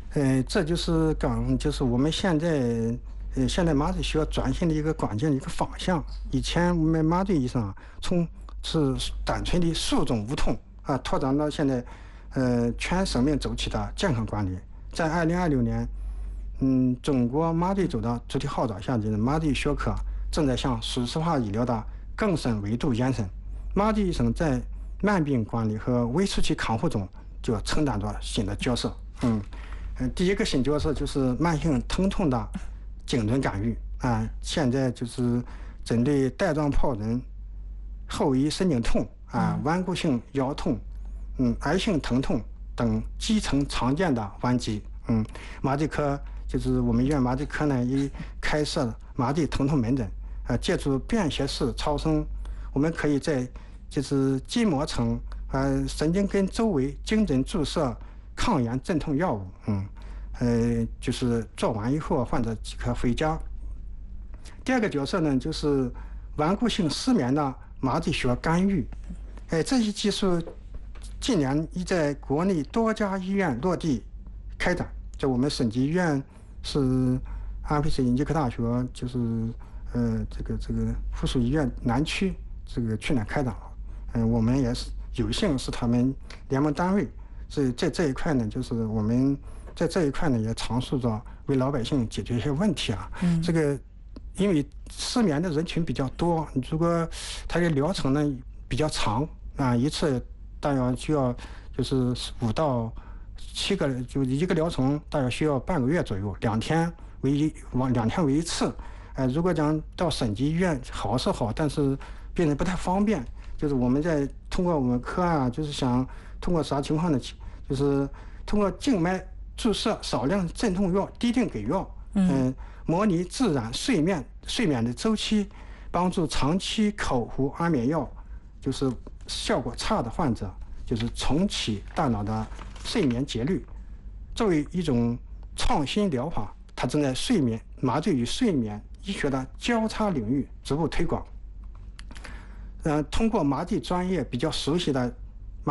这就是我们现在麻醉需要转型的一个关键的一个方向。以前我们麻醉医生是单纯的术中无痛啊，拓展到现在，全生命周期的健康管理。在2026年，中国麻醉组的主体号召下，就是麻醉学科正在向数字化医疗的更深维度延伸。麻醉医生在慢病管理和微缩期康复中就承担着新的角色。第一个新角色就是慢性疼痛的精准干预啊，现在就是针对带状疱疹、后遗神经痛啊、顽固性腰痛、癌性疼痛等基层常见的顽疾，麻醉科就是我们医院麻醉科呢，已开设麻醉疼痛门诊，借助便携式超声，我们可以在就是筋膜层神经根周围精准注射抗炎镇痛药物，就是做完以后患者即可回家。第二个角色呢，就是顽固性失眠的麻醉学干预，这些技术近年已在国内多家医院落地开展。在我们省级医院是安徽省医科大学，就是这个附属医院南区这个去年开展了，我们也是有幸是他们联盟单位，所以在这一块呢，就是我们在这一块呢也尝试着为老百姓解决一些问题啊。这个因为失眠的人群比较多，如果他的疗程呢比较长啊，一次大约需要就是5到7个，就一个疗程大约需要半个月左右，2天为一次。如果讲到省级医院好是好，但是病人不太方便，就是我们在通过我们科啊，就是想通过啥情况呢？就是通过静脉注射少量镇痛药，滴定给药，模拟自然睡眠的周期，帮助长期口服安眠药就是效果差的患者，就是重启大脑的睡眠节律。作为一种创新疗法，它正在麻醉与睡眠医学的交叉领域逐步推广。通过麻醉专科比较熟悉的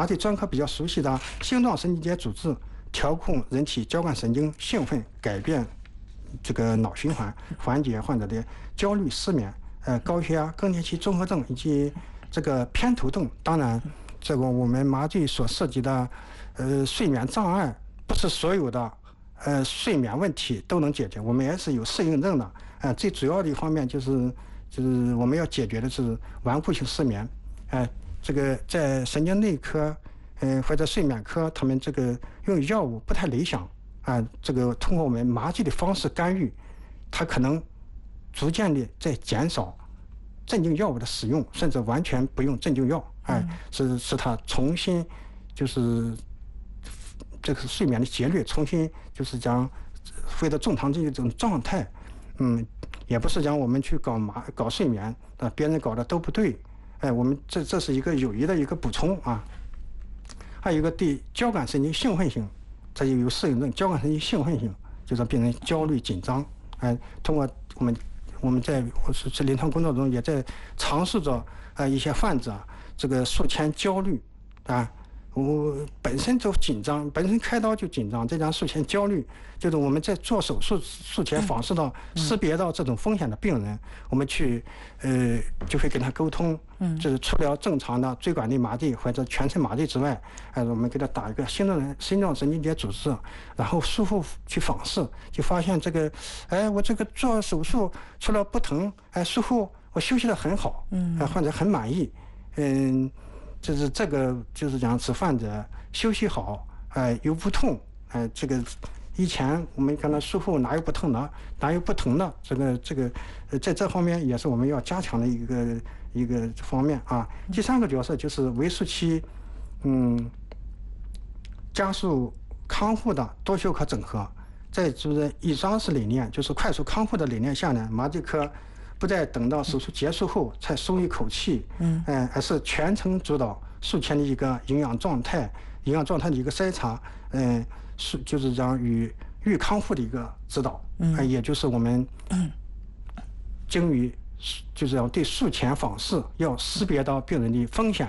星状神经节组织调控人体交感神经兴奋，改变这个脑循环，缓解患者的焦虑、失眠、高血压、更年期综合症以及这个偏头痛。当然，这个我们麻醉所涉及的睡眠障碍，不是所有的睡眠问题都能解决，我们也是有适应症的。最主要的一方面就是我们要解决的是顽固性失眠。这个在神经内科或者睡眠科，他们这个用药物不太理想啊。这个通过我们麻醉的方式干预，它可能逐渐的在减少镇静药物的使用，甚至完全不用镇静药，使它重新就是这个睡眠的节律重新就是讲回到正常这种状态。也不是讲我们去搞睡眠别人搞的都不对。我们这是一个友谊的一个补充啊。还有一个对交感神经兴奋性，这就有适应症。交感神经兴奋性就是病人焦虑紧张。通过我们在临床工作中也在尝试着一些患者这个术前焦虑啊。我本身就紧张，本身开刀就紧张，再加上术前焦虑，就是我们在做手术前访视到识别到这种风险的病人，我们去就会跟他沟通，就是除了正常的椎管内麻醉或者全身麻醉之外，我们给他打一个心脏神经节组织，然后术后去访视，就发现这个，我这个做手术除了不疼，术后我休息得很好，患者很满意，就是这个就是讲使患者休息好，又不痛，这个以前我们看到术后哪有不痛的，哪有不疼的，这个在这方面也是我们要加强的一个方面啊。第3个角色就是微缩期，加速康复的多学科整合，在就是以上式理念，就是快速康复的理念下呢，麻醉科不再等到手术结束后才松一口气，而是全程主导术前的一个营养状态的一个筛查，就是讲与预康复的一个指导，也就是我们精于就是要对术前访视要识别到病人的风险，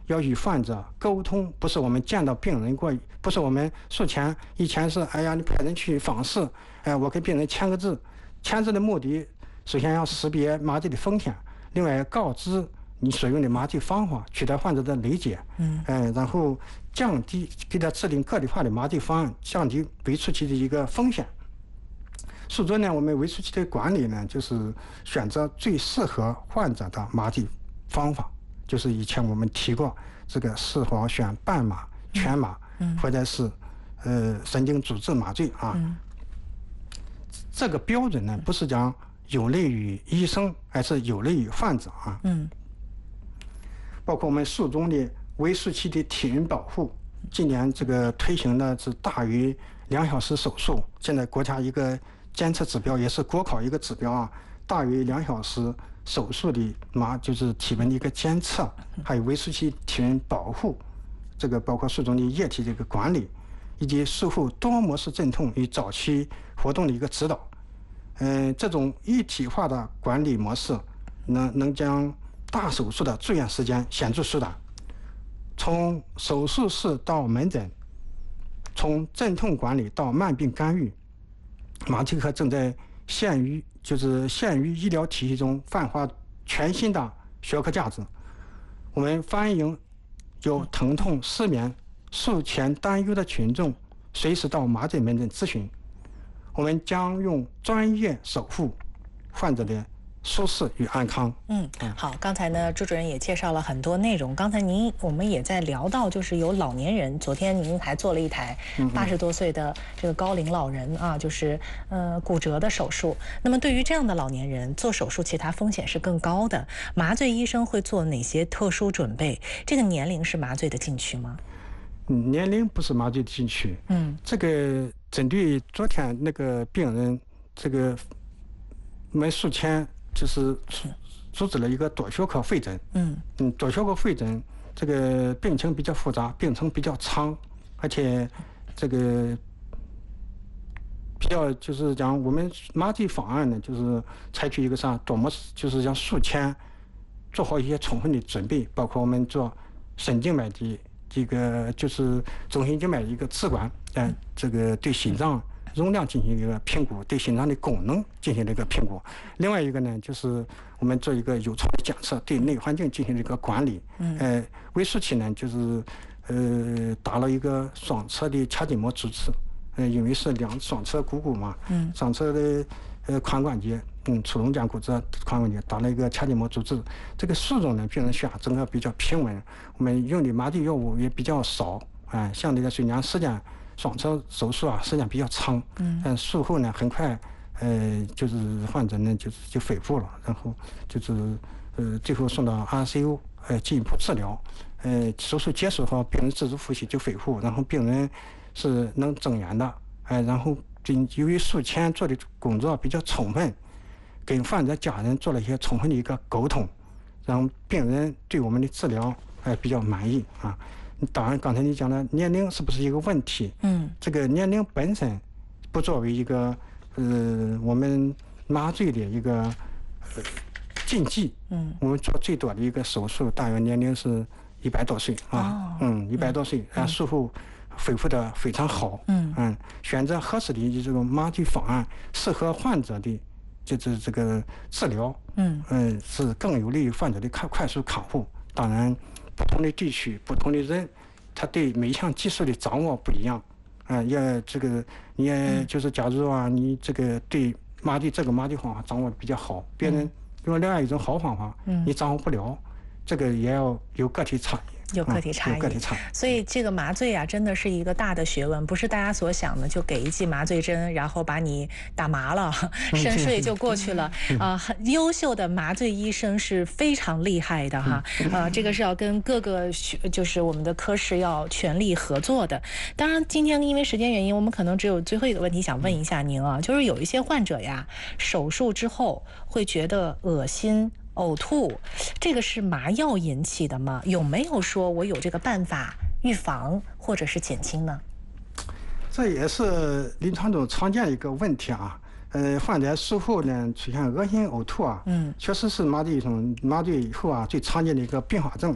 要与患者沟通，不是我们见到病人过，不是我们术前以前是哎呀你派人去访视，我给病人签个字，签字的目的首先要识别麻醉的风险，另外告知你所用的麻醉方法，取得患者的理解，然后降低给他制定个体化的麻醉方案，降低围术期的一个风险。术中呢，我们围术期的管理呢，就是选择最适合患者的麻醉方法，就是以前我们提过，这个是否选半麻、全麻，或者是神经阻滞麻醉啊。这个标准呢，不是讲有利于医生，而是有利于患者啊。包括我们术中的围术期的体温保护，今年这个推行的是大于2小时手术，现在国家一个监测指标，也是国考一个指标啊，大于2小时手术的就是体温的一个监测，还有围术期体温保护，这个包括术中的液体这个管理，以及术后多模式镇痛与早期活动的一个指导。这种一体化的管理模式能将大手术的住院时间显著缩短，从手术室到门诊，从镇痛管理到慢病干预，麻醉科正在限于医疗体系中焕发全新的学科价值。我们欢迎有疼痛、失眠、术前担忧的群众随时到麻醉门诊咨询，我们将用专业守护患者的舒适与安康。 好，刚才呢，朱主任也介绍了很多内容。刚才我们也在聊到，就是有老年人，昨天您还做了一台80多岁的这个高龄老人啊，就是骨折的手术。那么对于这样的老年人做手术，其他风险是更高的。麻醉医生会做哪些特殊准备？这个年龄是麻醉的禁区吗？ 年龄不是麻醉的禁区。这个针对昨天那个病人，这个我们术前就是组织了一个多学科会诊。多学科会诊，这个病情比较复杂，病程比较长，而且这个比较就是讲我们麻醉方案呢，就是采取一个多模式，就是讲术前做好一些充分的准备，包括我们做神经脉的这个就是中心静脉的一个置管，这个对心脏容量进行一个评估，对心脏的功能进行了一个评估。另外一个呢，就是我们做一个有创的检测，对内环境进行了一个管理。围术期呢，就是打了一个双侧的髂筋膜组织，因为是双侧股骨嘛，双侧的髋关节，粗中间骨折髋关节打了一个髂筋膜组织。这个术中呢，病人血压整个比较平稳，我们用的麻醉药物也比较少，相对来说讲时间双侧手术时间比较长，但术后呢很快，就是患者呢就恢复了，然后就是最后送到 RCU 进一步治疗，手术结束后病人自主呼吸就恢复，然后病人是能增援的，然后由于术前做的工作比较充分，跟患者家人做了一些充分的一个沟通，让病人对我们的治疗比较满意啊。当然，刚才你讲的年龄是不是一个问题？这个年龄本身不作为一个我们麻醉的一个禁忌。我们做最多的一个手术，大约年龄是100多岁啊。100多岁，术后恢复的非常好。选择合适的这个麻醉方案，适合患者的就是这个治疗，是更有利于患者的快速康复。当然，不同的地区、不同的人，他对每一项技术的掌握不一样，也这个你也就是假如你这个对这个麻醉方法掌握的比较好，别人用另外一种好方法，你掌握不了，这个也要有个体差异。 有个体差异，所以这个麻醉真的是一个大的学问，不是大家所想的，就给一剂麻醉针，然后把你打麻了，深睡就过去了。很优秀的麻醉医生是非常厉害的哈。这个是要跟各个就是我们的科室要全力合作的。当然，今天因为时间原因，我们可能只有最后一个问题想问一下您啊，就是有一些患者手术之后会觉得恶心、呕吐，这个是麻药引起的吗？有没有说我有这个办法预防或者是减轻呢？ 这也是临床中常见一个问题啊。患者术后呢出现恶心呕吐确实是麻醉以后最常见的一个并发症。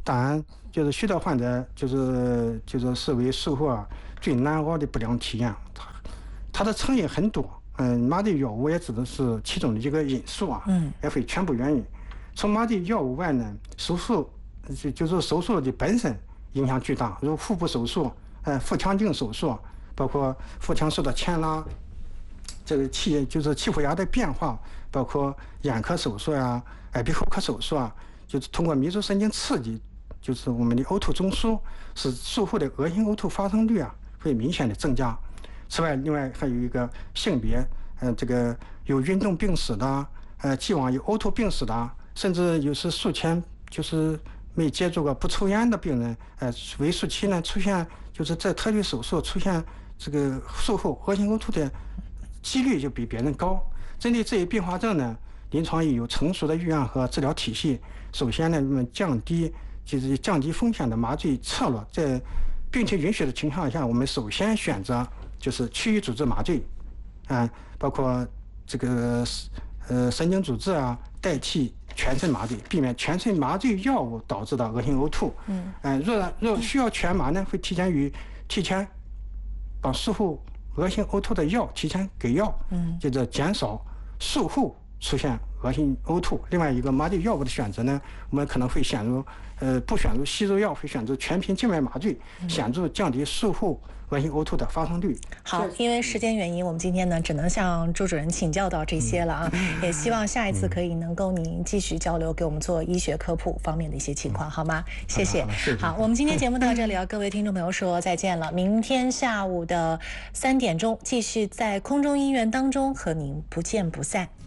当然，就是许多患者就是视为术后最难熬的不良体验。它的成因很多，麻醉药物也只能是其中的一个因素也非全部原因。除麻醉药物外呢，手术就是手术的本身影响巨大，如腹部手术、腹腔镜手术，包括腹腔受到牵拉，这个气腹压的变化，包括眼科手术耳鼻喉科手术就是通过迷走神经刺激，就是我们的呕吐中枢，使术后的恶心呕吐发生率会明显的增加。此外，另外还有一个性别，这个有运动病史的，既往有呕吐病史的，甚至有时术前就是没接触过不抽烟的病人，为术期呢出现就是在特例手术出现这个术后恶心呕吐的几率就比别人高。针对这一并发症呢，临床也有成熟的预案和治疗体系。首先呢，我们降低风险的麻醉策略，在病情允许的情况下，我们首先选择就是区域组织麻醉，包括这个神经组织代替全身麻醉，避免全身麻醉药物导致的恶心呕吐。若需要全麻呢，会提前把术后恶心呕吐的药提前给药，就是减少术后出现恶心呕吐。另外一个麻醉药物的选择呢，我们可能会不选入吸入药，会选择全频静脉麻醉，显著降低术后恶心呕吐的发生率。 好，因为时间原因，我们今天呢只能向朱主任请教到这些了也希望下一次可以能够您继续交流，给我们做医学科普方面的一些情况，好吗？谢谢。好，我们今天节目到这里各位听众朋友说再见了。明天下午的3点钟，继续在空中医院当中和您不见不散。